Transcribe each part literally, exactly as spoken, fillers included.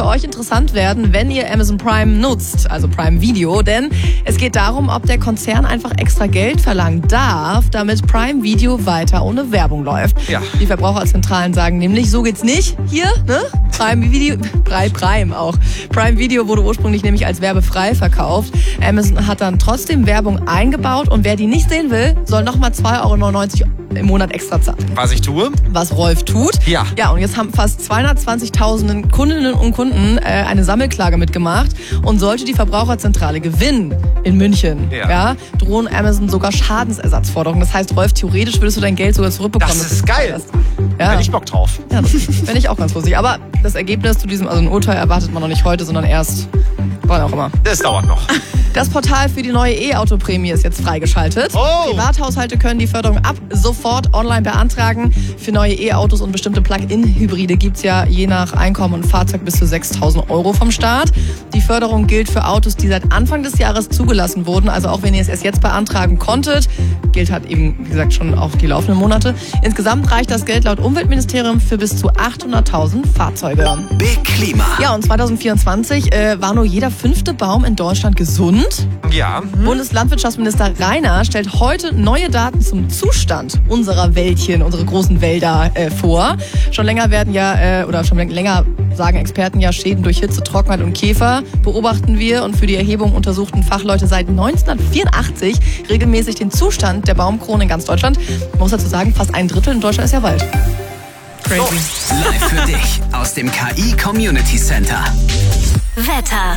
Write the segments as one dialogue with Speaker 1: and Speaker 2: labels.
Speaker 1: für euch interessant werden, wenn ihr Amazon Prime nutzt, also Prime Video. Denn es geht darum, ob der Konzern einfach extra Geld verlangen darf, damit Prime Video weiter ohne Werbung läuft.
Speaker 2: Ja.
Speaker 1: Die Verbraucherzentralen sagen nämlich, so geht's nicht. Hier, ne? Prime Video, Prime, Prime auch. Prime Video wurde ursprünglich nämlich als werbefrei verkauft. Amazon hat dann trotzdem Werbung eingebaut und wer die nicht sehen will, soll nochmal zwei Euro neunundneunzig im Monat extra zahlen.
Speaker 2: Was ich tue?
Speaker 1: Was Rolf tut.
Speaker 2: Ja.
Speaker 1: Ja, und jetzt haben fast zweihundertzwanzigtausend Kundinnen und Kunden äh, eine Sammelklage mitgemacht. Und sollte die Verbraucherzentrale gewinnen in München,
Speaker 2: Ja.
Speaker 1: ja, drohen Amazon sogar Schadensersatzforderungen. Das heißt, Rolf, theoretisch würdest du dein Geld sogar zurückbekommen.
Speaker 2: Das ist geil.
Speaker 1: Ja.
Speaker 2: Hätte ich Bock drauf.
Speaker 1: Ja, das bin ich auch ganz vorsichtig. Aber das Ergebnis zu diesem, also ein Urteil erwartet man noch nicht heute, sondern erst, wann auch immer.
Speaker 2: Das dauert noch.
Speaker 1: Das Portal für die neue E-Auto-Prämie ist jetzt freigeschaltet.
Speaker 2: Oh.
Speaker 1: Privathaushalte können die Förderung ab sofort online beantragen. Für neue E-Autos und bestimmte Plug-in-Hybride gibt es ja je nach Einkommen und Fahrzeug bis zu sechstausend Euro vom Staat. Die Förderung gilt für Autos, die seit Anfang des Jahres zugelassen wurden. Also auch wenn ihr es erst jetzt beantragen konntet, gilt halt eben, wie gesagt, schon auch die laufenden Monate. Insgesamt reicht das Geld laut Umweltministerium für bis zu achthunderttausend Fahrzeuge.
Speaker 3: Big Klima.
Speaker 1: Ja, und zwanzig vierundzwanzig äh, war nur jeder fünfte Baum in Deutschland gesund.
Speaker 2: Ja.
Speaker 1: Bundeslandwirtschaftsminister Rainer stellt heute neue Daten zum Zustand unserer Wäldchen, unsere großen Wälder äh, vor. Schon länger werden ja, äh, oder schon länger sagen Experten ja, Schäden durch Hitze, Trockenheit und Käfer beobachten wir und für die Erhebung untersuchten Fachleute seit neunzehnhundertvierundachtzig regelmäßig den Zustand der Baumkronen in ganz Deutschland. Man muss dazu sagen, fast ein Drittel in Deutschland ist ja Wald. Crazy.
Speaker 3: Live für dich aus dem K I Community Center.
Speaker 4: Wetter.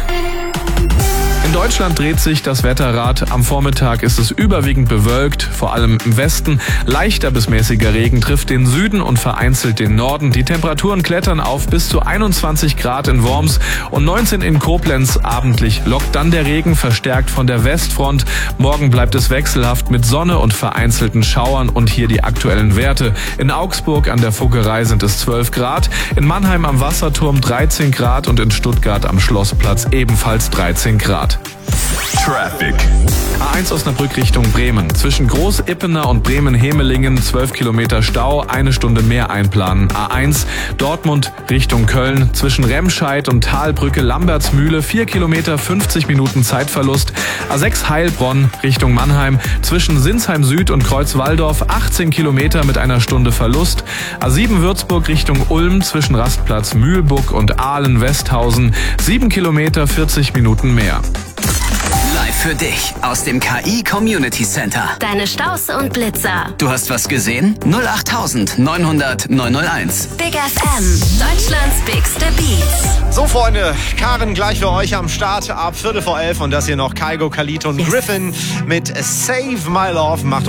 Speaker 5: In Deutschland dreht sich das Wetterrad. Am Vormittag ist es überwiegend bewölkt, vor allem im Westen. Leichter bis mäßiger Regen trifft den Süden und vereinzelt den Norden. Die Temperaturen klettern auf bis zu einundzwanzig Grad in Worms und neunzehn in Koblenz. Abendlich lockt dann der Regen, verstärkt von der Westfront. Morgen bleibt es wechselhaft mit Sonne und vereinzelten Schauern und hier die aktuellen Werte. In Augsburg an der Fuggerei sind es zwölf Grad, in Mannheim am Wasserturm dreizehn Grad und in Stuttgart am Schlossplatz ebenfalls dreizehn Grad.
Speaker 6: Traffic.
Speaker 5: A eins Osnabrück Richtung Bremen. Zwischen Groß-Ippener und Bremen-Hemelingen zwölf Kilometer Stau, eine Stunde mehr einplanen. A eins Dortmund Richtung Köln. Zwischen Remscheid und Talbrücke Lambertsmühle vier Kilometer, fünfzig Minuten Zeitverlust. A sechs Heilbronn Richtung Mannheim. Zwischen Sinsheim Süd und Kreuzwaldorf achtzehn Kilometer mit einer Stunde Verlust. A sieben Würzburg Richtung Ulm zwischen Rastplatz Mühlbuck und Ahlen-Westhausen sieben Kilometer, vierzig Minuten mehr.
Speaker 3: Live für dich aus dem K I Community Center.
Speaker 4: Deine Staus und Blitzer.
Speaker 3: Du hast was gesehen? null acht neunhundert neunhunderteins.
Speaker 4: Big F M. Deutschlands bigste Beats.
Speaker 2: So, Freunde, Karen gleich für euch am Start ab Viertel vor elf und das hier noch Kygo, Khalid und
Speaker 1: Yes.
Speaker 2: Griffin mit Save My Love. Macht